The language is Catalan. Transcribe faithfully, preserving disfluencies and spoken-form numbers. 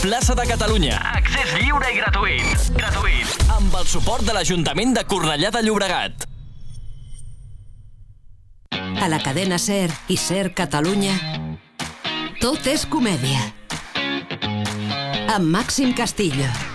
plaça de Catalunya. Accés lliure i gratuït. Gratuït. Amb el suport de l'Ajuntament de Cornellà de Llobregat. A la cadena SER i SER Catalunya, tot és comèdia. Amb Màxim Castillo.